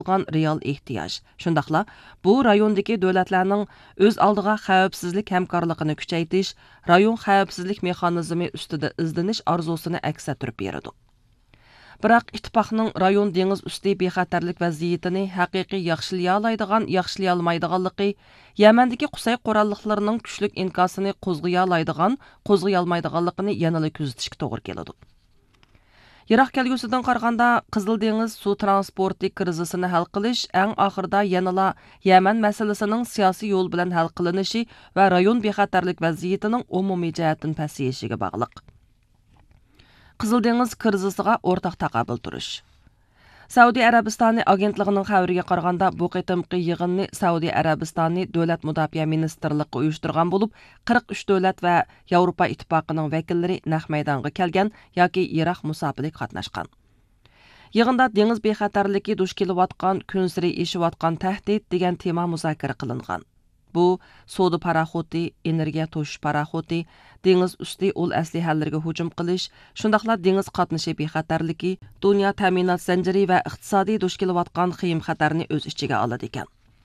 bo'lgan real ehtiyoj. Shundaqla, bu rayondagi davlatlarning o'z oldiga xavfsizlik hamkorligini kuchaytirish, rayon xavfsizlik mexanizmi ustida izlanish orzusini aks ettirib beradi. Biroq ittifoqning rayon dengiz usti bexatarlik vaziyatini haqiqiy yaxshilaya olmaydiganligi, Yamandagi Qusay qurolliqlarining kuchlik inkosini qo'zg'aya olmaydiganligini yanada kuzatishga to'g'ri keladi. Yiroq kelgusidan qaraganda Qizil dengiz suv transporti krizisini hal qilish eng oxirida yanada Yaman masalasining siyosiy yo'l bilan hal qilinishi va rayon bexatarlik vaziyatining umumiy jihatdan pasayishiga bog'liq. Qizil dengiz krizisiga o'rtaq taqobil turish. Saudiya Arabistoni agentligining xabariga qaraganda bu qitimqi yig'inni Saudiya Arabistoni Davlat mudofaa ministrligi uyushtirgan bo'lib, 43 davlat va Yevropa ittifoqining vakillari naq maydonga kelgan yoki Iroq musofirlik qatnashgan. Yig'inda dengiz bexatarligi duch kelayotgan, kunsiri eshiyotgan tahdid degan tema muzokara qilingan. Bu savdo paraxoti, energiya to'sh paraxoti, dengiz usti ul aslihalarga hujum qilish, shundaqla dengiz qatnashi bexatarligi, dunyo ta'minot zanjiri va iqtisodiy duch kelayotgan qiyin xatarni o'z ichiga oladi ekan.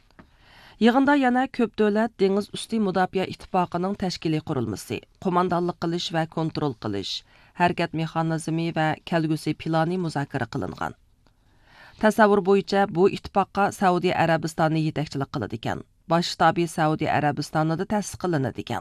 Yig'inda yana ko'p davlat dengiz usti mudofaa ittifoqining tashkiliy qurilmasi, qo'mondonlik qilish va kontrol qilish, harakat mexanizmi va kelgusi plani muzokara qilingan. Tasavvur bo'yicha bu ittifoqqa Saudiya Arabistoni yetakchilik qiladi ekan. Bosh shtabi Saudiya Arabistonida ta'sis qilinadi ekan.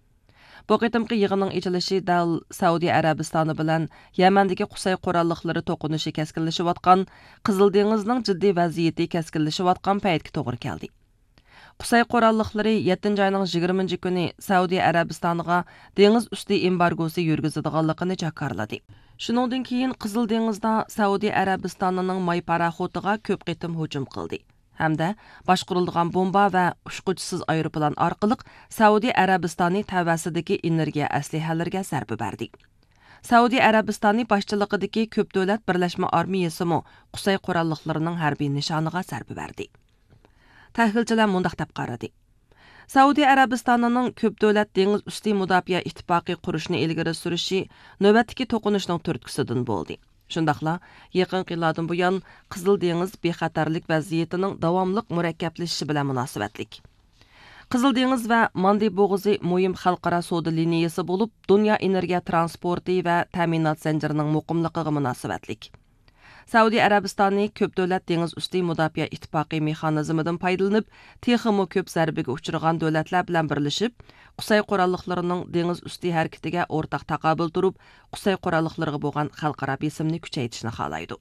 Bu qitimqi yig'inning ochilishi dal Saudiya Arabistoni bilan Yamandagi Qusay qurolliqlari to'qinishi keskinlashayotgan, Qizil dengizning jiddiy vaziyati keskinlashayotgan paytga to'g'ri keldi. Qusay qurolliqlari 7 oyning 20 kuni Saudiya Arabistoniga dengiz usti embargosi yurgizadiganligini jakarladi. Shuningdan keyin Qizil dengizda Saudiya Arabistonining may paraxotiga ko'p qitim hujum qildi. Hamda boshqarilgan bomba va ushquchisiz aeroplan orqali Saudiya Arabistoni tavasidagi energiya aslihalariga zarba berdi. Saudiya Arabistoni boshchiligidagi ko'p davlat birlashma armiyasi mo Qusay qurolliqlarining harbiy nishoniga zarba berdi. Tahlilchilar mundaq deb qaradi. Saudiya Arabistonining ko'p davlat dengiz usti mudofaa ittifoqi qurishni ilgari surishi navbatdagi to'qinishning turtkisidan bo'ldi. Shundaqla, yaqin yillardan buyon Qizil dengiz bexatarlik vaziyatining davomliq murakkablashishi bilan munosabatlik. Qizil dengiz va Mandi bo'g'ozi muhim xalqaro savdo liniyasi bo'lib, dunyo energiya transporti va ta'minot zanjirining muqimligiga munosabatlik. Saudiya Arabistoni ko'p davlat dengiz usti mudofaa ittifoqi mexanizmidan foydalanib, texmo ko'p zarbaga uchragan davlatlar bilan birlashib, Qusay qurolliqlarining dengiz usti harakatiga o'rtaq taqobil turib, Qusay qurolliqlariga bo'lgan xalqaro besimni kuchaytirishni xohlaydi.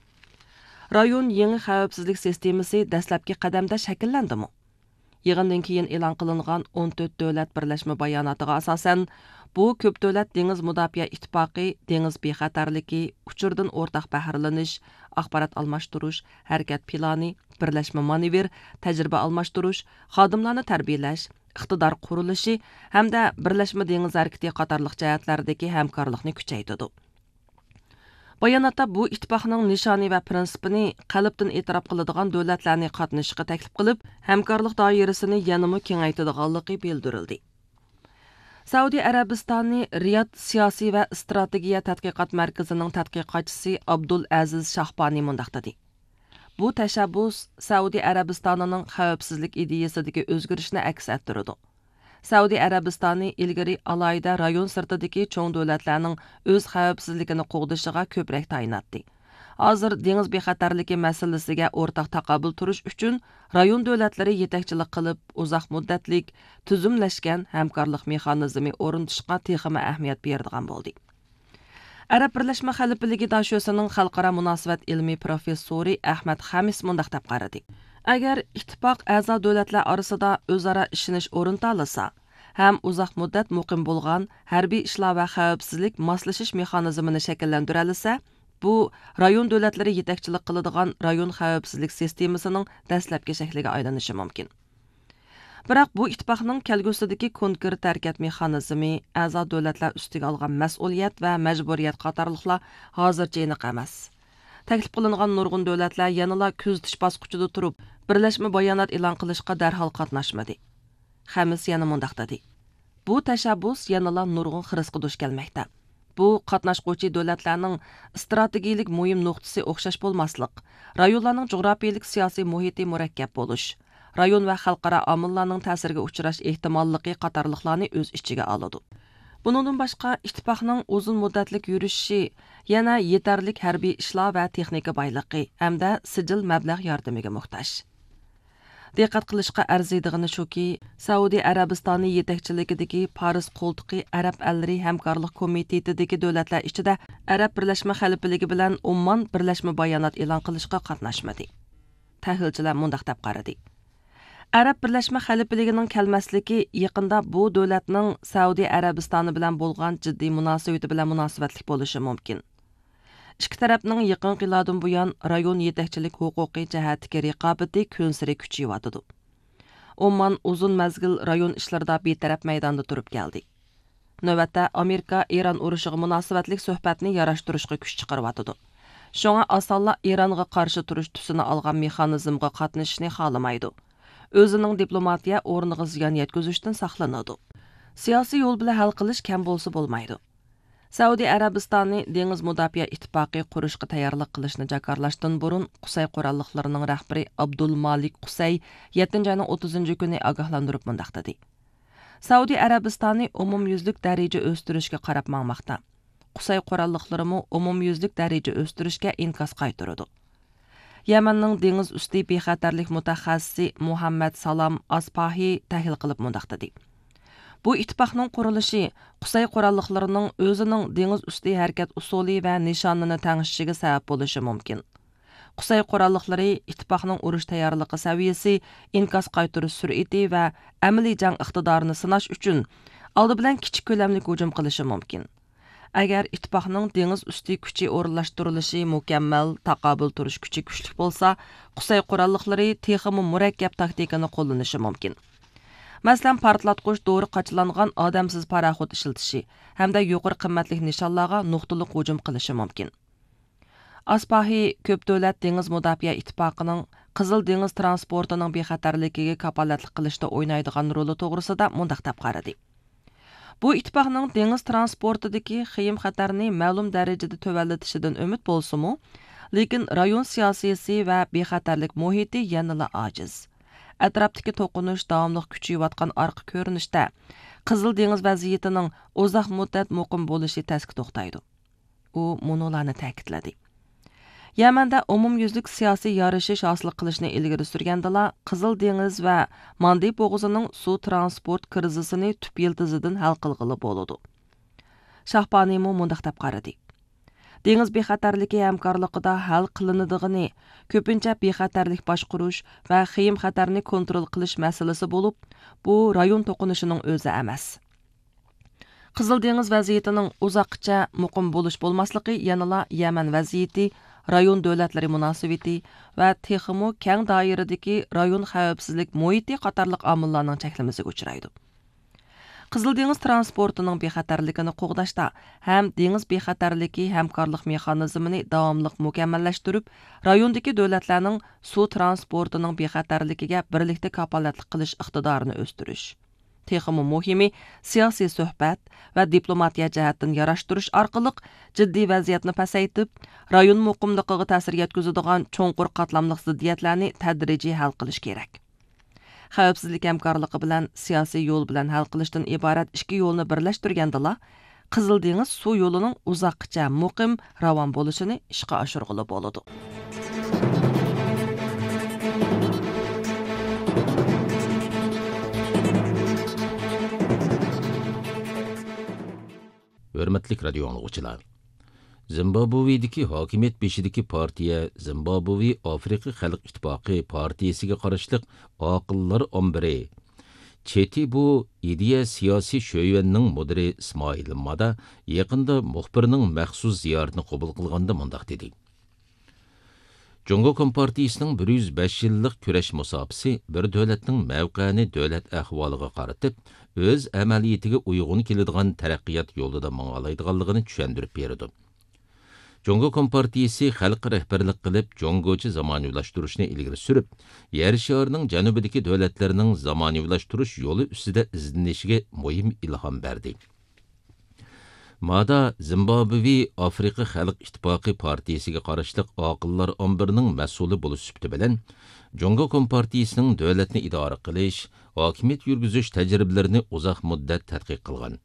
Rayon yangi xavfsizlik sistemasi dastlabki qadamda shakllandimi? Yig'indan keyin e'lon qilingan 14 davlat birlashma bayonotiga asosan, bu ko'p davlat dengiz mudofaa ittifoqi dengiz bexatarligi, uchurdan o'rtaq bahrlanish, axborot almashtirish, harakat plani, birlashma manevr, tajriba almashtirish, xodimlarni tarbiyalash, iqtidor qurilishi hamda birlashma dengiz harakati qatorliq jihatlardagi hamkorlikni kuchaytirdi. Bayonotda bu ittifoqning nishoni va prinsipini qalbdan e'tirof qiladigan davlatlarni qatnashishga taklif qilib, hamkorlik doirasini yanada kengaytirganligi bildirildi. Saudiya Arabistoni Riyod siyosiy va strategiya tadqiqot markazining tadqiqotchisi Abdul Aziz Shahbani mundaq dedi. Bu tashabbus Saudiya Arabistonining xavfsizlik ideyasidagi o'zgarishni aks ettirdi. Saudiya Arabistoni ilgari alayda rayon sirtidagi cho'ng davlatlarning o'z xavfsizligini qo'g'dishiga ko'proq tayinlatdi. Hozir dengiz bexatarligi masalasiga o'rtaq taqobil turish uchun rayon davlatlari yetakchilik qilib, uzoq muddatlik tuzumlashgan hamkorlik mexanizmi o'rnatishga texmi ahamiyat beradigan bo'ldi. Arab Birlashma Xalifaligi dashosining xalqaro munosabat ilmiy professori Ahmad Hamis mundaq deb qaradi. Agar ittifoq a'zo davlatlar orasida o'zaro ishonish o'rnatilsa, ham uzoq muddat muqim bo'lgan harbiy ishlar va xavfsizlik moslashish mexanizmini shakllantira olsa, bu rayon davlatlari yetakchilik qiladigan rayon xavfsizlik sistemasining dastlabki shakliga aylanishi mumkin. Biroq bu ittifoqning kelgusidagi konkret harakat mexanizmi, a'zo davlatlar ustiga olgan mas'uliyat va majburiyat qatorliqlar hozircha aniq emas. Taklif qilingan nurg'un davlatlar yanada kuzatish bosqichida turib, birlashma bayonot e'lon qilishga darhol qatnashmadi. Hamis yana mundaq dedi. Bu tashabbus yanada nurg'un xirisga duch kelmoqda. bu qatnaşquvchi davlatlarning strategik muhim nuqtasi o'xshash bo'lmaslik, rayonlarning jo'grafiyalik siyosiy muhiti murakkab bo'lish, rayon va xalqaro omillarning ta'siriga uchrash ehtimolligi qatorliqlarni o'z ichiga oladi. Bundan boshqa ittifoqning uzun muddatlik yurishi yana yetarlik harbiy ishlar va texnika boyligi hamda sijil mablag' yordamiga muhtoj. Diqqat qilishga arziydigani shuki, Saudiya Arabistoni yetakchiligidagi Paris qo'ltiqi Arab allari hamkorlik komitetidagi davlatlar ichida Arab birlashma xalifaligi bilan Ommon birlashma bayonot e'lon qilishga qatnashmadi. Tahlilchilar mundaq deb qaradi. Arab birlashma xalifaligining kelmasligi yaqinda bu davlatning Saudiya Arabistoni bilan bo'lgan jiddiy munosabati bilan munosabatli bo'lishi mumkin. İki tarafning yaqin qiladan buyon rayon yetakchilik huquqi jihatdagi raqobati kunsiri kuchayotdi. Oman uzun mazgil rayon ishlarida betaraf maydonda turib keldi. Navbatda Amerika Eron urushiga munosabatlik suhbatni yarashtirishga kuch chiqaryotdi. Shunga asonla Eronga qarshi turish tusini olgan mexanizmga qatnashishni xohlamaydi. O'zining diplomatiya o'rniga ziyon yetkazishdan saqlanadi. Siyosiy yo'l bilan hal qilish kam bo'lsa bo'lmaydi. Saudiya Arabistoni dengiz mudofaa ittifoqi qurishga tayyorlik qilishni jakarlashdan burun Qusay qurolliqlarining rahbari Abdul Malik Qusay 7-ayning 30-kuni ogohlantirib mundaq dedi. Saudiya Arabistoni umumyuzlik daraja o'stirishga qarab maqmoqda. Qusay qurolliqlarimi umumyuzlik daraja o'stirishga inkas qaytaradi. Yamanning dengiz usti bexatarlik mutaxassisi Muhammad Salam Aspahi tahlil qilib mundaq dedi. Bu ittifoqning qurilishi Qusay qurolliqlarining o'zining dengiz usti harakat usuli va nishonini tangishiga sabab bo'lishi mumkin. Qusay qurolliqlari ittifoqning urush tayyorligi saviyasi, inkas qaytarish sur'ati va amaliy jang iqtidorini sinash uchun oldi bilan kichik ko'lamli hujum qilishi mumkin. Agar ittifoqning dengiz usti kuchi o'rinlashtirilishi mukammal, taqobil turish kuchi kuchli bo'lsa, Qusay qurolliqlari texmi murakkab taktikani qo'llanishi mumkin. Masalan, partlatqich dori qachilangan odamsiz paraxod ishiltishi hamda yuqori qimmatli nishonlarga nuqtali hujum qilishi mumkin. Aspahi ko'p davlat dengiz mudofaa ittifoqining Qizil dengiz transportining bexatarligiga kapolatlik qilishda o'ynaydigan roli to'g'risida mundaq deb qaradi. Bu ittifoqning dengiz transportidagi xiyim xatarni ma'lum darajada tuvallatishidan umid bo'lsa-mu, lekin rayon siyosiysi va bexatarlik muhiti yanada ojiz. Atrofdagi to'qinish davomli kuchayotgan orqa ko'rinishda Qizil dengiz vaziyatining uzoq muddat muqim bo'lishi tasdiq to'xtaydi. U munolarni ta'kidladi. Yamanda umumyuzlik siyosiy yorishish hosil qilishni ilgari surgandala, Qizil dengiz va Mandi bo'g'ozining suv transport krizisini tub yildizidan hal qilg'ili bo'ladi. Shahboniymi mundaq deb qaradi. Dengiz bexatarligi hamkorligida hal qilinadigan ko'pincha bexatarlik boshqarish va xiyim xatarni kontrol qilish masalasi bo'lib, bu rayon to'qinishining o'zi emas. Qizil dengiz vaziyatining uzoqcha muqim bo'lish bo'lmasligi yanala Yaman vaziyati, rayon davlatlari munosabati va texmo keng doiradagi rayon xavfsizlik muhiti qatorliq omillarning cheklamasiga uchraydi. Qizil dengiz transportining bexatarligini qo'g'dashda ham dengiz bexatarligi hamkorlik mexanizmini davomli mukammallashtirib, rayondagi davlatlarning suv transportining bexatarligiga birlikda kapolatlik qilish iqtidorini o'stirish. Texmi muhimi siyosiy suhbat va diplomatiya jihatdan yarashtirish orqali jiddiy vaziyatni pasaytib, rayon muqimligiga ta'sir yetkazadigan cho'nqur qatlamli ziddiyatlarni tadrijiy hal qilish kerak. Xavfsizlik hamkorligi bilan siyosiy yo'l bilan hal qilishdan iborat ikki yo'lni birlashtirgandala, Qizil dengiz suv yo'lining uzoqcha muqim ravon bo'lishini ishga oshirg'ili bo'ladi. Hürmetlik radio anlıqçılar. Zimbabwe'deki hakimiyet beşideki partiya Zimbabwe Afrika Xalq İttifaqı partiyasiga qarashliq aqıllar ombiri. Çeti bu ideya siyasi şöyvenning mudiri İsmail Mada yaqında muxbirning maxsus ziyoratini qabul qilganda mundaq dedi. Jungo Kompartiyasining 105 yillik kurash musofasi bir davlatning mavqeini davlat ahvoliga qaratib, o'z amaliyatiga uyg'un keladigan taraqqiyot yo'lida mang'alaydiganligini tushuntirib berdi. Jungo Kompartiyasi xalq rahbarlik qilib, Jungochi zamoniylashtırishni ilgari surib, yer sharining janubidagi davlatlarning zamoniylashtirish yo'li ustida izlanishiga muhim ilhom berdi. Mada Zimbabwe Afrika Xalq İttifaqı partiyasiga qarashliq oqillar ombirining mas'uli bo'lish sifati bilan Jongo Kompartiyasining davlatni idora qilish, hokimiyat yurgizish tajribalarini uzoq muddat tadqiq qilgan.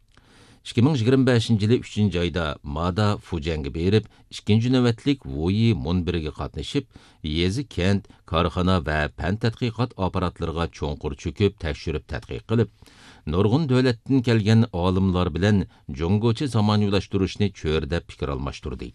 2025 yili 3 oyda Mada Fujanga berib, 2 navbatlik Voyi munbiriga qatnashib, yezi kent, korxona va fan tadqiqot apparatlarga cho'nqur cho'kib, tekshirib tadqiq qilib, nurg'un davlatdan kelgan olimlar bilan jongochi zamonaviylashtirish cho'rda fikr almashtirdi.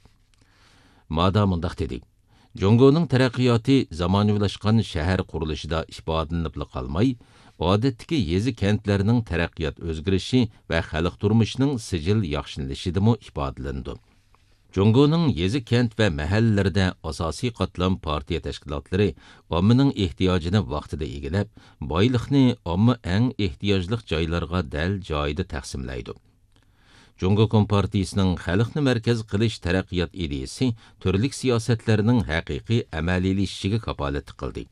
Mada mundaq dedi: Jongoning taraqqiyoti zamonaviylashgan shahar qurilishida ifodalanib qolmay, odatdagi yezi kentlarning taraqqiyot o'zgarishi va xalq turmushining sijil yaxshilashidimi ifodalandi. Jongoning yezi kent va mahallalarida asosiy qatlam partiya tashkilotlari ommaning ehtiyojini vaqtida egilab, boyliqni omma eng ehtiyojli joylarga dal joyida taqsimlaydi. Jongo Kompartiyasining xalqni markaz qilish taraqqiyot ideyasi turli siyosatlarning haqiqiy amaliylashishiga kafolat qildi.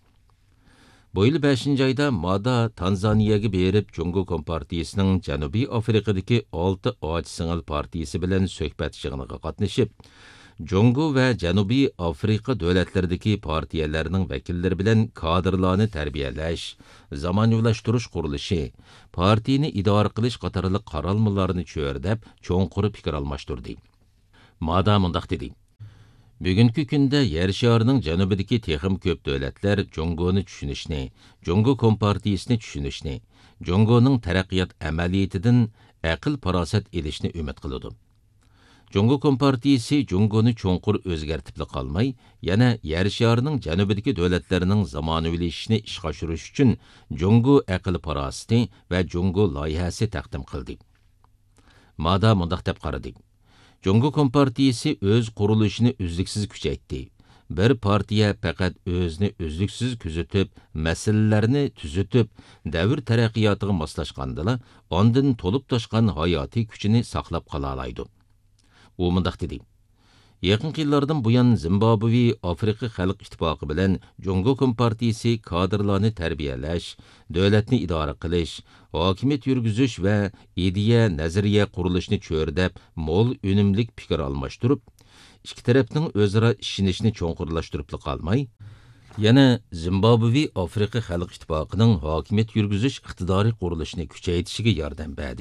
Bu yil 5 oyda Mada Tanzaniyaga berib, Jongo Kompartiyasining Janubiy Afrikadagi 6 och singil partiyasi bilan suhbat yig'iniga qatnashib, Jongo va Janubiy Afrika davlatlaridagi partiyalarning vakillari bilan kadrlarni tarbiyalash, zamonaviylashtirish qurilishi, partiyani idora qilish qatorliq qaralmalarni cho'rdab, cho'nqur fikr almashtirdi. Mada mundaq dedi: Bugungi kunda yer sharining janubidagi texim ko'p davlatlar Jongoni tushunishni, Jongo Kompartiyasini tushunishni, Jongoning taraqqiyot amaliyatidan aql farosat elishni umid qiladi. Jongo Kompartiyasi Jongoni cho'nqur o'zgartib qolmay, yana yer sharining janubidagi davlatlarining zamonaviylashishini ishga oshirish uchun Jongo aql farosati va Jongo loyihasi taqdim qildi. Mada mundaq deb qaradi: Jongo Kompartiyasi o'z qurilishini uzluksiz kuchaytdi. Bir partiya faqat o'zini uzluksiz kuzatib, masalalarni tuzitib, davr taraqqiyotiga moslashgandala, ondan to'lib toshgan hayotiy kuchini saqlab qola oladi. U mundaq dedi: Yaqinqi yillardan buyon Zimbabwe Afrika Xalq İttifaqı bilan Jongo Kompartiyasi kadrlarni tarbiyalash, davlatni idora qilish, hokimiyat yurgizish va ideya, nazariya qurilishni cho'rdab, mo'l unumlik fikr almashtirib, ikki tarafning o'zaro ishonishini cho'nqurlashtirib qolmay, yana Zimbabwe Afrika Xalq İttifaqining hokimiyat yurgizish iqtidoriy qurilishini kuchaytirishiga yordam berdi.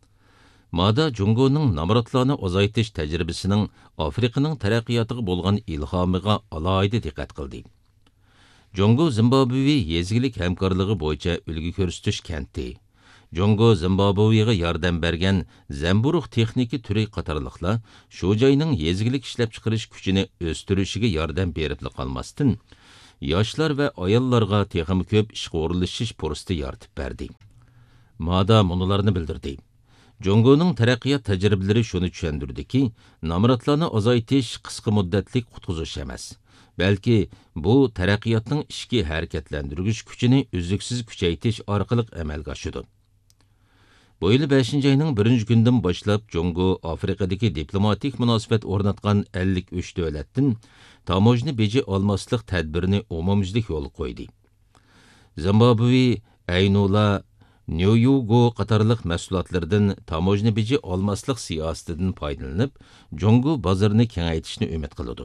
Mada Jongoning namratlarni ozaytish tajribasining Afrikaning taraqqiyotiga bo'lgan ilhomiga alohida diqqat qildi. Jongo Zimbabwe yezilik hamkorligi bo'yicha ulgu ko'rsatish kenti. Jongo Zimbabwega yordam bergan zamburug' texnika turi qatorliqlar shu joyning yezilik ishlab chiqarish kuchini o'stirishiga yordam berib qolmasdan, yoshlar va ayollarga texnik ko'p ishga o'rnatishish fursati yaratib berdi. Mada munolarni bildirdi: Jongoning taraqqiyot tajribalari shuni tushundirdiki, namratlarni ozaytish qisqa muddatlik qutqizish emas, balki bu taraqqiyotning ishki harakatlantirgich kuchini uzluksiz kuchaytirish orqali amalga oshadi. Bu yil 5 oyning 1-kundan boshlab Jongo Afrikadagi diplomatik munosabat o'rnatgan 53 davlatdan tamojni beji olmaslik tadbirini umumyuzlik yo'l qo'ydi. Zimbabwe, Aynula, Nyoyugo qatorliq mahsulotlardan tamojni beji olmaslik siyosatidan foydalanib, Jongo bozorini kengaytirishni umid qiladi.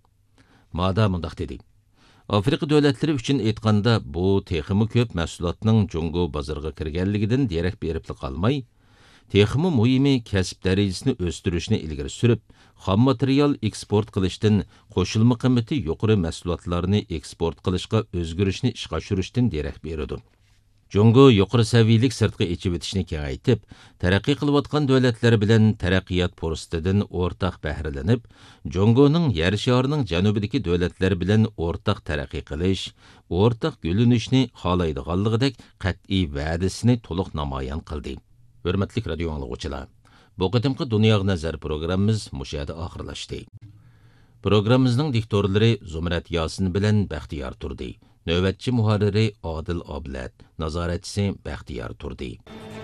Mada mundaq dedi: Afrika davlatlari uchun aytganda, bu texmi ko'p mahsulotning Jongo bozoriga kirganligidan derak berib qolmay, texmi muhimi kasb darajasini o'stirishni ilgari surib, xom material eksport qilishdan, qo'shilma qiymati yuqori mahsulotlarni eksport qilishga o'zgarishni ishga oshirishdan derak beradi. Jongo yuqori saviyalik sirtqi ichib o'tishni kengaytib, taraqqiy qilayotgan davlatlar bilan taraqqiyot fursatidan o'rtaq bahralanib, Jongoning yer sharining janubidagi davlatlar bilan o'rtaq taraqqiy qilish, o'rtaq gullanishni xohlaydiganligidek qat'iy va'dasini to'liq namoyon qildi. Hurmatli radio anglovchilar, bu qatimqi Dunyoga nazar programmamiz mushada oxirlashdi. Programmamizning diktorlari Zumrat Yosin bilan Baxtiyor turdi. Növbətçi muharriri Adil Ablat, nazaretçisi Bəxtiyar Turdi.